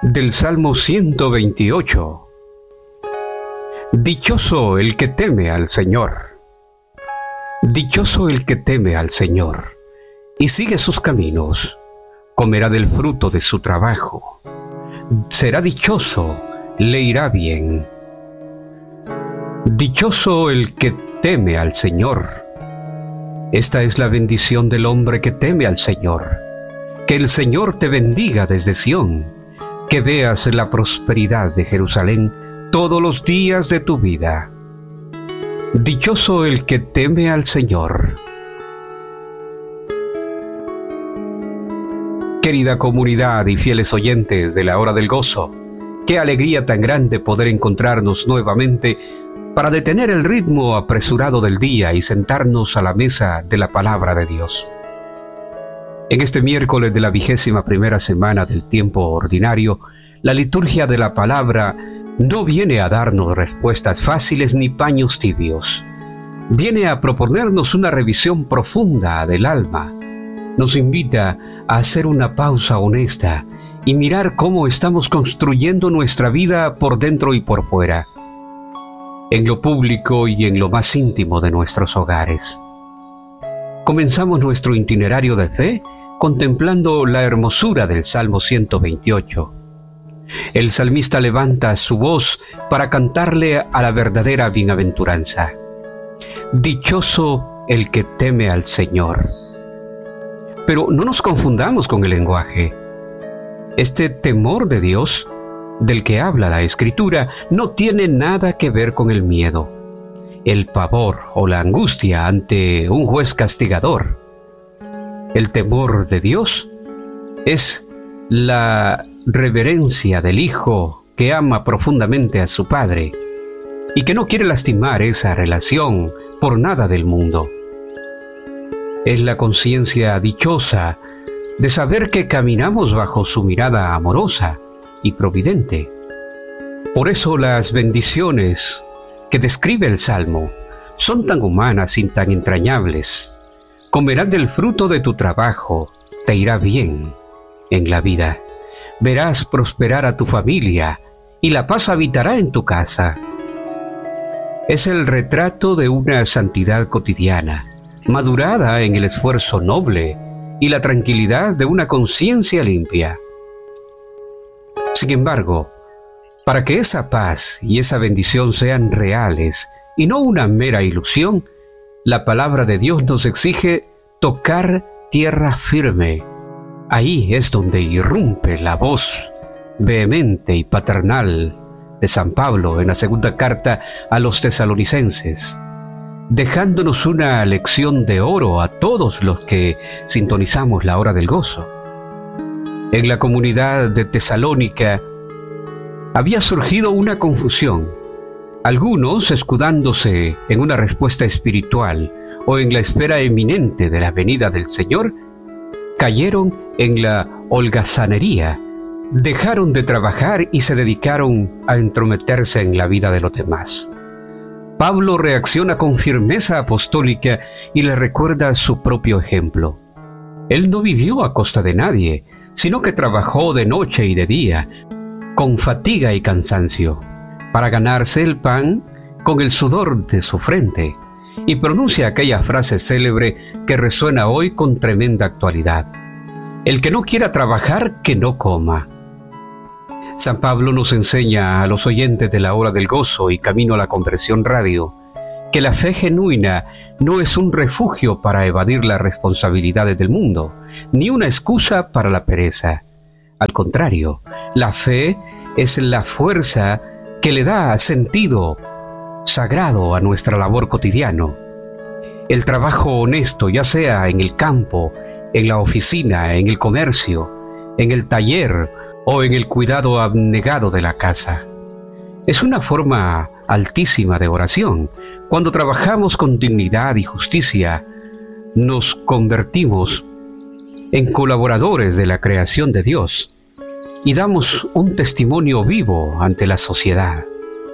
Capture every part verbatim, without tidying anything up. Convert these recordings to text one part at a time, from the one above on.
Del Salmo ciento veintiocho. Dichoso el que teme al Señor. Dichoso el que teme al Señor y sigue sus caminos, comerá del fruto de su trabajo. Será dichoso, le irá bien. Dichoso el que teme al Señor. Esta es la bendición del hombre que teme al Señor. Que el Señor te bendiga desde Sión, que veas la prosperidad de Jerusalén todos los días de tu vida. Dichoso el que teme al Señor. Querida comunidad y fieles oyentes de la Hora del Gozo, qué alegría tan grande poder encontrarnos nuevamente para detener el ritmo apresurado del día y sentarnos a la mesa de la palabra de Dios. En este miércoles de la vigésima primera semana del tiempo ordinario, la liturgia de la palabra no viene a darnos respuestas fáciles ni paños tibios. Viene a proponernos una revisión profunda del alma. Nos invita a hacer una pausa honesta y mirar cómo estamos construyendo nuestra vida por dentro y por fuera, en lo público y en lo más íntimo de nuestros hogares. Comenzamos nuestro itinerario de fe contemplando la hermosura del Salmo ciento veintiocho. El salmista levanta su voz para cantarle a la verdadera bienaventuranza. Dichoso el que teme al Señor. Pero no nos confundamos con el lenguaje. Este temor de Dios, del que habla la Escritura, no tiene nada que ver con el miedo, el pavor o la angustia ante un juez castigador. El temor de Dios es la reverencia del Hijo que ama profundamente a su Padre y que no quiere lastimar esa relación por nada del mundo. Es la conciencia dichosa de saber que caminamos bajo su mirada amorosa y providente. Por eso las bendiciones que describe el Salmo son tan humanas y tan entrañables. Comerás del fruto de tu trabajo, te irá bien en la vida. Verás prosperar a tu familia y la paz habitará en tu casa. Es el retrato de una santidad cotidiana, madurada en el esfuerzo noble y la tranquilidad de una conciencia limpia. Sin embargo, para que esa paz y esa bendición sean reales y no una mera ilusión, la palabra de Dios nos exige tocar tierra firme. Ahí es donde irrumpe la voz vehemente y paternal de San Pablo en la segunda carta a los tesalonicenses, dejándonos una lección de oro a todos los que sintonizamos la Hora del Gozo. En la comunidad de Tesalónica había surgido una confusión. Algunos, escudándose en una respuesta espiritual o en la espera eminente de la venida del Señor, cayeron en la holgazanería, dejaron de trabajar y se dedicaron a entrometerse en la vida de los demás. Pablo reacciona con firmeza apostólica y le recuerda su propio ejemplo. Él no vivió a costa de nadie, sino que trabajó de noche y de día, con fatiga y cansancio, para ganarse el pan con el sudor de su frente, y pronuncia aquella frase célebre que resuena hoy con tremenda actualidad: el que no quiera trabajar, que no coma. San Pablo nos enseña a los oyentes de la Hora del Gozo y Camino a la Conversión Radio que la fe genuina no es un refugio para evadir las responsabilidades del mundo, ni una excusa para la pereza. Al contrario, la fe es la fuerza que le da sentido sagrado a nuestra labor cotidiana. El trabajo honesto, ya sea en el campo, en la oficina, en el comercio, en el taller o en el cuidado abnegado de la casa, es una forma altísima de oración. Cuando trabajamos con dignidad y justicia, nos convertimos en colaboradores de la creación de Dios y damos un testimonio vivo ante la sociedad.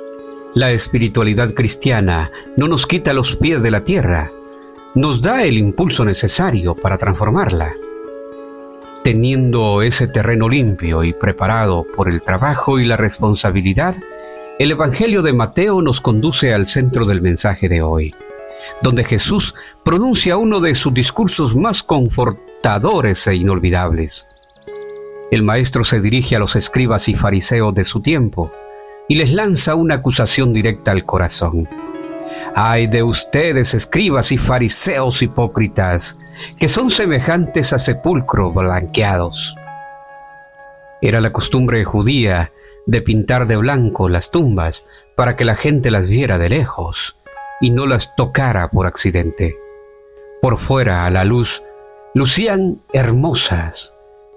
La espiritualidad cristiana no nos quita los pies de la tierra, nos da el impulso necesario para transformarla. teniendo ese terreno limpio y preparado por el trabajo y la responsabilidad, el Evangelio de Mateo nos conduce al centro del mensaje de hoy, donde Jesús pronuncia uno de sus discursos más confortadores e inolvidables. El maestro se dirige a los escribas y fariseos de su tiempo y les lanza una acusación directa al corazón. ¡Ay de ustedes, escribas y fariseos hipócritas, que son semejantes a sepulcros blanqueados! Era la costumbre judía de pintar de blanco las tumbas para que la gente las viera de lejos y no las tocara por accidente. Por fuera, a la luz, lucían hermosas,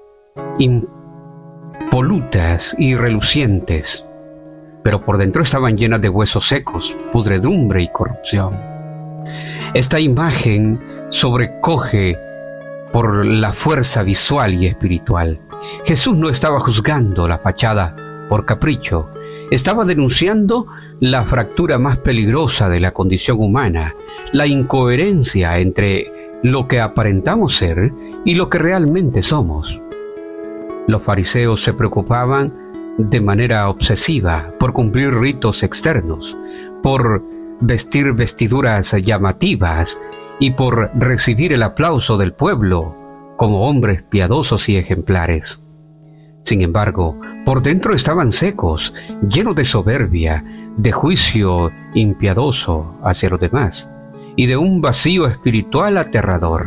impolutas y relucientes, pero por dentro estaban llenas de huesos secos, pudredumbre y corrupción. Esta imagen sobrecoge por la fuerza visual y espiritual. Jesús no estaba juzgando la fachada por capricho, estaba denunciando la fractura más peligrosa de la condición humana, la incoherencia entre lo que aparentamos ser y lo que realmente somos. Los fariseos se preocupaban de manera obsesiva por cumplir ritos externos, por vestir vestiduras llamativas y por recibir el aplauso del pueblo como hombres piadosos y ejemplares. Sin embargo, por dentro estaban secos, llenos de soberbia, de juicio impiadoso hacia los demás y de un vacío espiritual aterrador.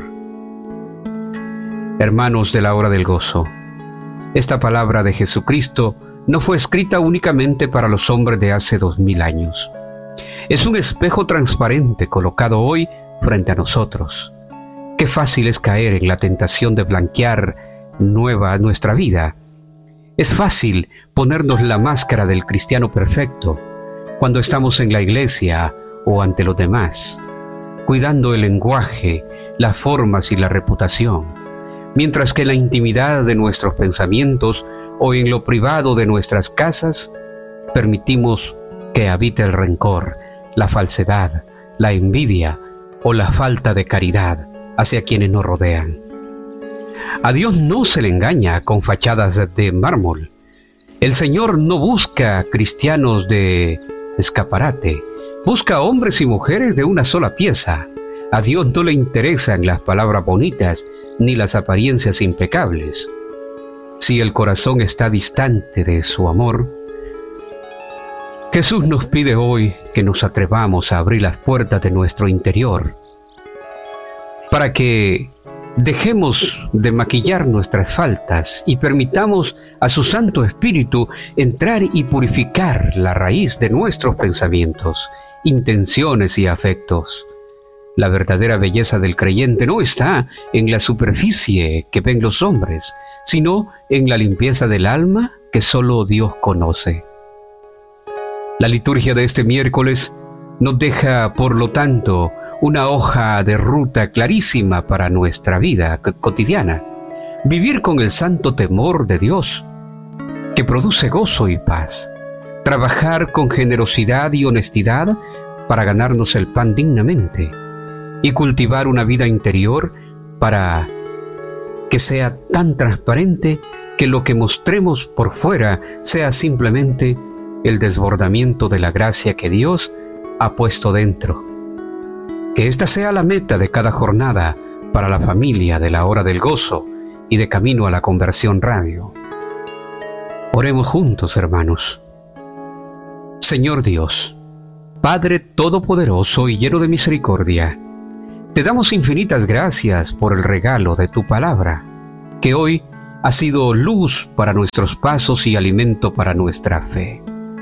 Hermanos de la hora del gozo, esta palabra de Jesucristo no fue escrita únicamente para los hombres de hace dos mil años. Es un espejo transparente colocado hoy frente a nosotros. Qué fácil es caer en la tentación de blanquear nueva nuestra vida. Es fácil ponernos la máscara del cristiano perfecto cuando estamos en la iglesia o ante los demás, cuidando el lenguaje, las formas y la reputación, mientras que en la intimidad de nuestros pensamientos o en lo privado de nuestras casas permitimos que habite el rencor, la falsedad, la envidia o la falta de caridad hacia quienes nos rodean. A Dios no se le engaña con fachadas de mármol. El Señor no busca cristianos de escaparate, busca hombres y mujeres de una sola pieza. A Dios no le interesan las palabras bonitas ni las apariencias impecables. Si el corazón está distante de su amor, Jesús nos pide hoy que nos atrevamos a abrir las puertas de nuestro interior para que dejemos de maquillar nuestras faltas y permitamos a su Santo Espíritu entrar y purificar la raíz de nuestros pensamientos, intenciones y afectos. La verdadera belleza del creyente no está en la superficie que ven los hombres, sino en la limpieza del alma que solo Dios conoce. La liturgia de este miércoles nos deja, por lo tanto, una hoja de ruta clarísima para nuestra vida cotidiana. Vivir con el santo temor de Dios, que produce gozo y paz. Trabajar con generosidad y honestidad para ganarnos el pan dignamente. Y cultivar una vida interior para que sea tan transparente que lo que mostremos por fuera sea simplemente el desbordamiento de la gracia que Dios ha puesto dentro. Que esta sea la meta de cada jornada para la familia de la hora del gozo y de camino a la conversión radio. Oremos juntos, hermanos. Señor Dios, Padre Todopoderoso y lleno de misericordia, te damos infinitas gracias por el regalo de tu palabra, que hoy ha sido luz para nuestros pasos y alimento para nuestra fe.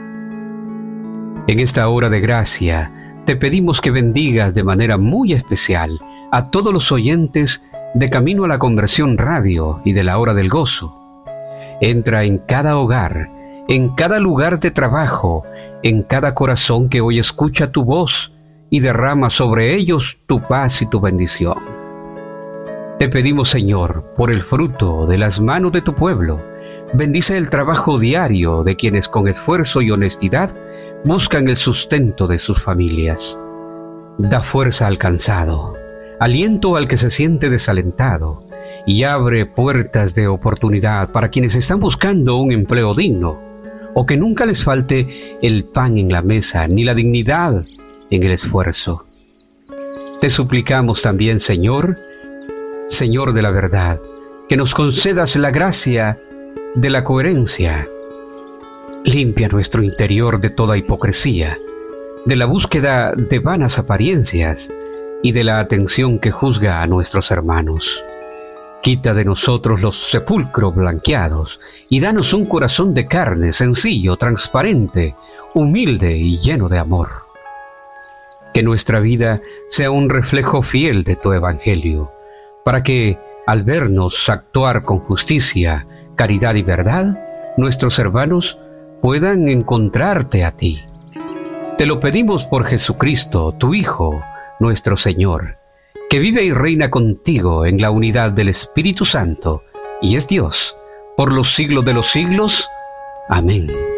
En esta hora de gracia, te pedimos que bendigas de manera muy especial a todos los oyentes de Camino a la Conversión Radio y de la Hora del Gozo. Entra en cada hogar, en cada lugar de trabajo, en cada corazón que hoy escucha tu voz y derrama sobre ellos tu paz y tu bendición. Te pedimos, Señor, por el fruto de las manos de tu pueblo, bendice el trabajo diario de quienes con esfuerzo y honestidad buscan el sustento de sus familias. Da fuerza al cansado, aliento al que se siente desalentado, y abre puertas de oportunidad para quienes están buscando un empleo digno, o que nunca les falte el pan en la mesa ni la dignidad en el esfuerzo. Te suplicamos también, Señor, Señor de la verdad, que nos concedas la gracia de la coherencia. Limpia nuestro interior de toda hipocresía, de la búsqueda de vanas apariencias y de la atención que juzga a nuestros hermanos. Quita de nosotros los sepulcros blanqueados y danos un corazón de carne, sencillo, transparente, humilde y lleno de amor. Que nuestra vida sea un reflejo fiel de tu evangelio, para que, al vernos actuar con justicia, caridad y verdad, nuestros hermanos puedan encontrarte a ti. Te lo pedimos por Jesucristo, tu Hijo, nuestro Señor, que vive y reina contigo en la unidad del Espíritu Santo, y es Dios, por los siglos de los siglos. Amén.